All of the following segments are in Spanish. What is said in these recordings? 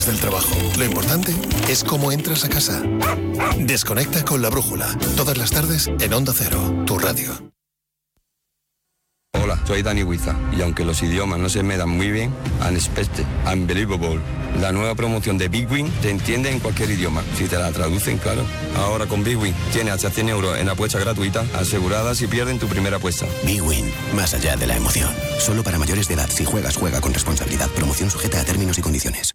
del trabajo. Lo importante es cómo entras a casa. Desconecta con La Brújula. Todas las tardes en Onda Cero, tu radio. Hola, soy Dani Huiza y aunque los idiomas no se me dan muy bien, Unexpected, Unbelievable, la nueva promoción de Big Win te entiende en cualquier idioma, si te la traducen, claro. Ahora con Big Win tienes hasta 100 euros en apuesta gratuita, asegurada si pierden tu primera apuesta. Big Win, más allá de la emoción. Solo para mayores de edad. Si juegas, juega con responsabilidad. Promoción sujeta a términos y condiciones.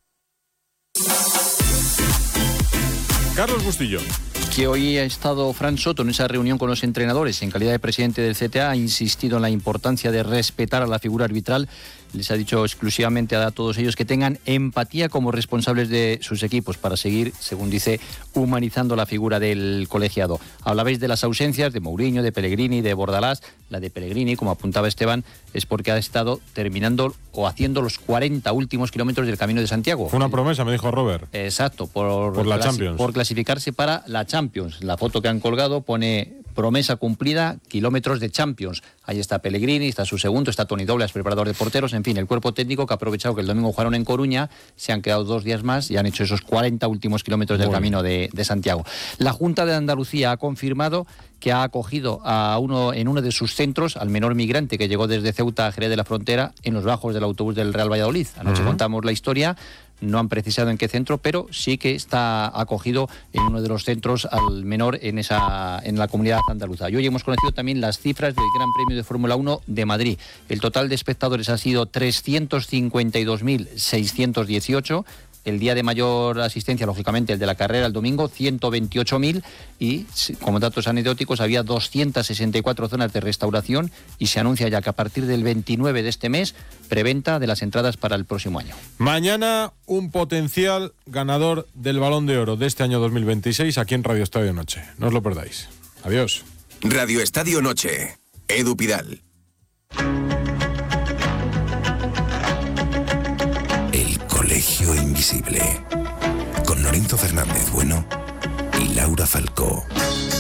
Carlos Bustillo. Que hoy ha estado Fran Soto en esa reunión con los entrenadores en calidad de presidente del CTA, ha insistido en la importancia de respetar a la figura arbitral. Les ha dicho exclusivamente a todos ellos que tengan empatía como responsables de sus equipos para seguir, según dice, humanizando la figura del colegiado. Hablabais de las ausencias de Mourinho, de Pellegrini, de Bordalás. La de Pellegrini, como apuntaba Esteban, es porque ha estado terminando o haciendo los 40 últimos kilómetros del Camino de Santiago. Fue una promesa, me dijo Robert. Exacto, por la Champions. Por clasificarse para la Champions. La foto que han colgado pone promesa cumplida, kilómetros de Champions. Ahí está Pellegrini, está su segundo, está Toni Doblas, preparador de porteros, en fin, el cuerpo técnico que ha aprovechado que el domingo jugaron en Coruña, se han quedado 2 días más y han hecho esos 40 últimos kilómetros del Camino de Santiago. La Junta de Andalucía ha confirmado que ha acogido en uno de sus centros al menor migrante que llegó desde Ceuta a Jerez de la Frontera en los bajos del autobús del Real Valladolid. Anoche contamos la historia. No han precisado en qué centro, pero sí que está acogido en uno de los centros al menor en la comunidad andaluza. Y hoy hemos conocido también las cifras del Gran Premio de Fórmula 1 de Madrid. El total de espectadores ha sido 352.618. El día de mayor asistencia, lógicamente, el de la carrera el domingo, 128.000, y como datos anecdóticos había 264 zonas de restauración y se anuncia ya que a partir del 29 de este mes, preventa de las entradas para el próximo año. Mañana un potencial ganador del Balón de Oro de este año 2026 aquí en Radio Estadio Noche. No os lo perdáis. Adiós. Radio Estadio Noche. Edu Pidal. Colegio Invisible, con Lorenzo Fernández Bueno y Laura Falcó.